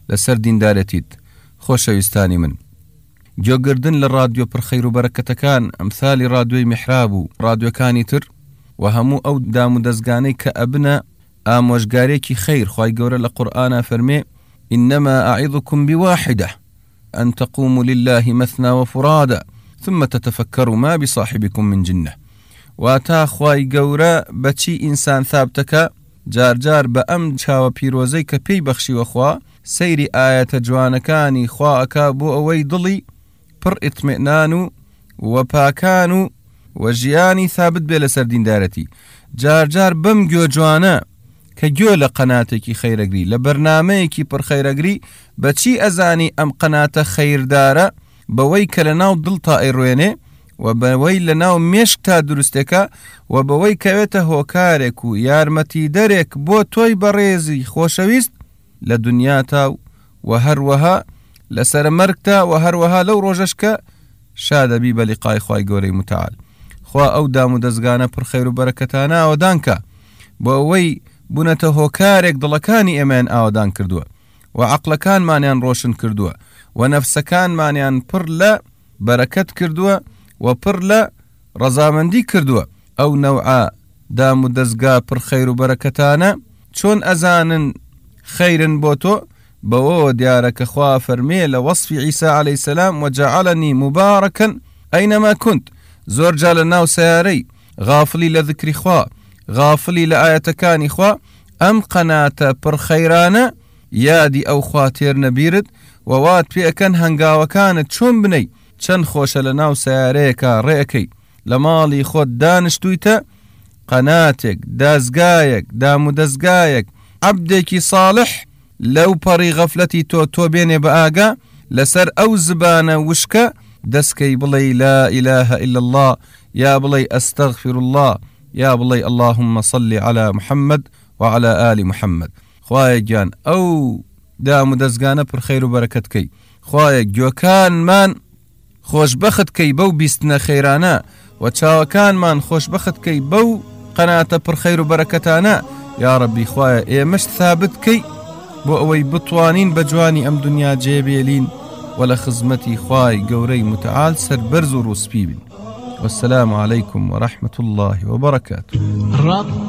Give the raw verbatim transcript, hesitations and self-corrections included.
لەسەر دیندارەتیت. خۆشەویستانی من، گوێگردن لە ڕادیۆ پڕخەیر و بەرەکەتەکان ئەمثالی ڕادیۆی میحراب و ڕادیۆکانی تر و هەموو ئەو دام و دەستگانەی کە ئەبنە ئامۆژگارێکی خەیر. خوای گەورە لە قورئانە فەرمێ: إنما أعظكم بواحدة أن تقوموا لله مثنى وفرادى ثم تتفكروا ما بصاحبكم من جنة. واتا خوای گەورە بەچی ئینسان ثابتەکە جار جار بە ئەم چاوە پیرۆزەی کە پێی بەخشیوە خوا سەیری ئاەتە جوانەکانی خوا ئەکا بۆ ئەوەی دڵی پڕ ئیتمێنان و وەپاکان و وەژیانی ثابت بێ لەسەر دیندارەتی. جار جار بەم گوێ جوانە کە گوێ لە قەناتێکی خەیرەگری لە بەرنامەیەکی پڕ خەیرەگری بەچی ئەزانی ئەم قەناتە خەیردارە بەوەی کە لە ناو دڵ تا ئەیڕوێنێ و بەوەی لە ناو مێشک تا دروستەکە و بەوەی کەوێتە هۆکارێک و یارمەتی دەرێک بۆ تۆی بەڕێزی خۆشەویست لە دنیا تا و هەروەها لەسەر مەرگتا و هەروەها لەو ڕۆژەش کە شادەبی بە لیقای خوای گەورەی متعال. خوا ئەو دام و دەستگانە پڕخەیر و بەرەکەتانە ئاوەدانکە بۆ ئەوەی بوونەتە هۆکارێک دڵەکانی ئێمەیان ئاوەدان کردووە و عەقلەکانمانیان ڕۆشن کردووە و نەفسەکانمانیان پڕ لە بەرەکەت کردووە و پڕ لە ڕەزامەندی کردووە. ئەو نەوعە دام و دەستگا پڕخەیر و بەرەکەتانە چۆن ئەزانن خەیرن بۆ تۆ؟ بەوە دیارە کە خوا فەرمێ لە وەصفی عیسا عەلەیهی سەلام: وەجەعەلەنی مبارەکەن ئەینەما کونت. زۆر جا لە ناو سەیارەی غافلی لە ذکری خوا، غافلی لە ئاەتەکانی خوا، ئەم قەناتە پڕخەیرانە یادی ئەو خوا تێر نەبیرت و وات پێ ئەکەن هەنگاوەکانت چۆن بنەی. چەند خۆشە لە ناو سەیارەیەکە ڕێەکەی لە ماڵی خۆت دانیشتوویتە قەناتێک، دازگایەک، دام و دەستگایەک، عەبدێکی ساڵح لەو پەڕی غەفلەتی تۆ تۆ بێنێ بە ئاگا لەسەر ئەو زبانە وشکە دەستکەی بڵێ لا ئیلاهە ئیلا الله، یا بڵێ ئەستەغفر الله، یا بڵێ اللهم صل على محمد وعلى آل محمد. خوایە گیان ئەو دام و دەستگانە پڕخەیر و بەرەکەتکەی. خوایە گوێکانمان خۆشبەخت کەی بەو بیستنە خەیرانە و چاوەکانمان خۆشبەخت کەی بەو قەناتە پڕخەیر و بەرەکەتانە. یا ڕەبی خوایە ئێمەش ثابت کەی بۆ ئەوەی بتوانین بە جوانی ئەم دنیا جێبێلین و لە خزمەتی خوای گەورەی متعال سەربەرز و ڕووسپی بین. والسلام عليكم ورحمة الله وبركاته.